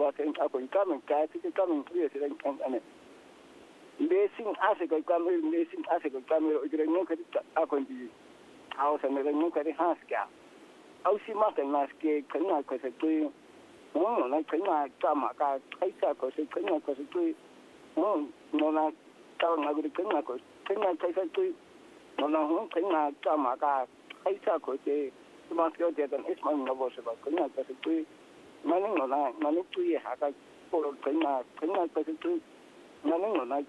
saying ako coming guys coming here saying and basing as a coming basing as a coming igreño que ako di house and igreño que haska au si mata nas que kana ko se tu no na kana tama ka kaisa ko se kana ko se tu no na ta na guri kana ko kana kaisa tu no na ho kana tama ka kaisa ko se mas que de dan es man no vos va kana ko se tu mani no na tu ye ha ka por kana ko se tu mani no na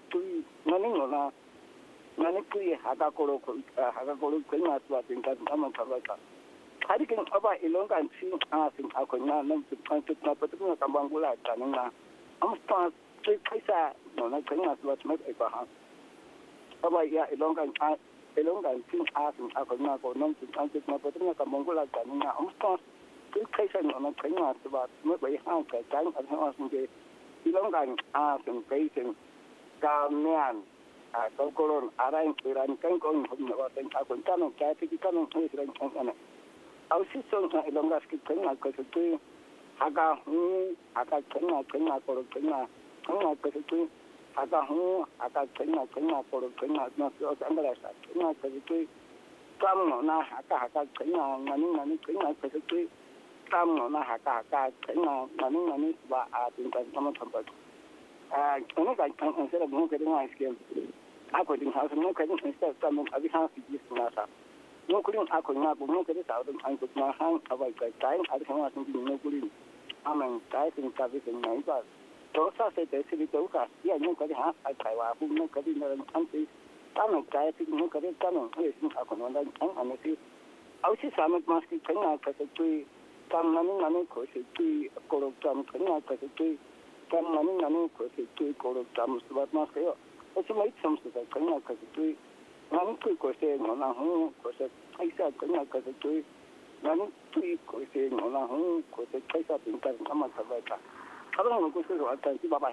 tu ye ha ka ko kana tu atin ka ama ka hari kan aba ilongan sin asin ako na nang na patungna kambangula tanina amsta kaisa no na kanya swat met ha aba ya ilongan sin asin ako na ko nang na patungna kambangula tanina amsta kaisa no na kanya swat met ha ka kan asin ke ilongan asin kaisen kamian atau kolon arain iran kan kon na tan ako tanong ka tikano iran kan ausi son na ilongas ki kanya ko tu aga kanya ko kanya ko tu aga kanya ko kanya na so angala sa kanya ko tu kam no na kanya nani kanya ko tu kam no na kanya nani ba a tin ka sama thamba kono ka kan sera mo ke na iskem ako din house no ka din sa tam abi ha fi na sa no kurin ako na ko no kede sa an ko na han abai kai kai ar sama sun no kurin amen kai tin ka bi tin nai ba to sa se te si to ka ya no ka ha ai kai wa bu no ka din na an ti amen kai tin no ka de ta no e sin ako no dan an si au si sa mat mas ki kan ka se tu kam nani ko se tu ko ro tam kan ka se tu kam nani ko se tu ko ro tam su bat mas yo o si mai sam su kan ka se tu nani ko se no na hu ko se kaisa kanya ka se tu nani ko se no na hu ko se kaisa tin ka kama ka ba ka abang ko se ro ata si bye bye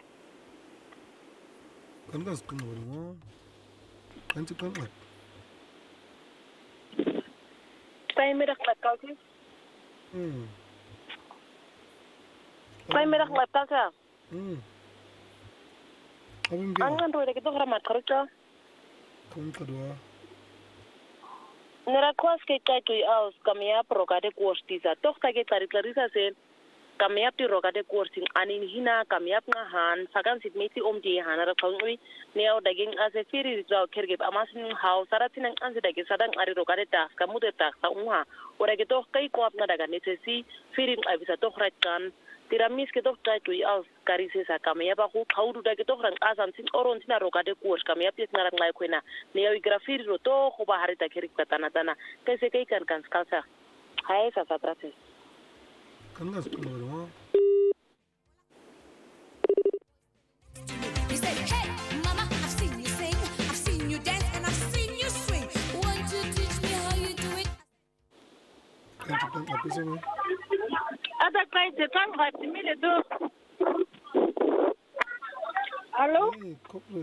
kan gas kun no kan ti kan wat Goedemiddag met Kalkie. Goedemiddag met Kalkie. Angan roe dat toch ramat kerja. Kom kedua. Nera kuas ke kai aus kamia prokade kuostisa. Toch tage clarisa sen kamia pi rokade kuosting anin hina kamia ngahan fakan sit meti di hanara kaunui neo daging ase firi rau kerge amasin hau saratin ang anse daging sadang ari rokade ta kamude ta sa unha ora ke toch kai ko apna daga necesi firi avisa toch ratkan tiramis ke toch kai aus karise sa kamia ba ku khaudu dage toch rang azam sin oron tina rokade kuos kamia pis ngarang lai koina neo grafiri ro to ko ba harita kerik patana tana kaise kai kan skalsa hai sa satrate kan gas kun no He said, hey, mama, I've seen you sing, I've seen you dance, and I've seen you swing. Won't you teach me how you do it? kan ti kan apesa no Ada kai se kan hati mi le do. Hello? kopre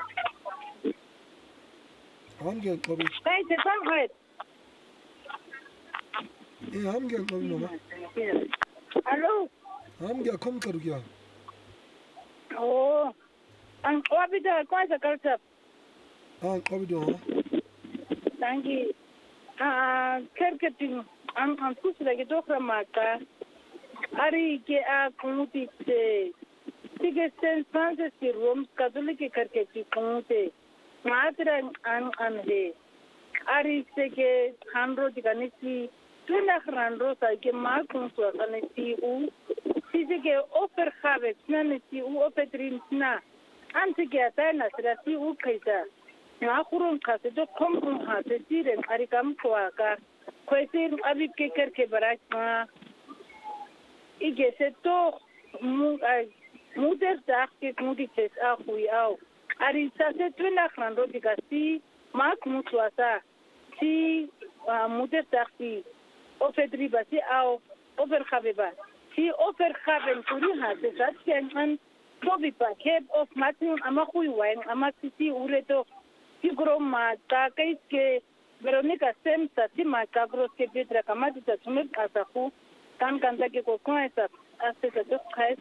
ham gel kobi Kai se kan hati. ham gel kobi no Hello? ham gel kom kar gya Oh. Ang wabi da kai se kalsa. kobi do Tangi. Kerketing ang kusla ke dokra maka. Ari ke a kumuti se. Sige sen Francis ki Rome Catholic kerketi kumute. Matra an he. Ari se ke handro dikanisi tuna handro sa ke ma kunso kanisi u. Sige ke offer have nanisi u opetrin na. Anti ke atana srasi u kaisa. Na khurun khase do kom ha se siren ari kam kwaka. Kwesir abi ke kerke barak ige se to muder dag ke mudi tes a khui au ari sa se tuna khando dikasi mak muswasa si muder dag si ofedri basi au over khabeba si over khaben kuri ha se satyan tobi paket of matin ama khui wain ama sisi ureto sigro ma ta kai ke Veronica sem sa ti ma kabro ke petra kamati ta sumit asaku kan da ke ko koesa ase ta to khais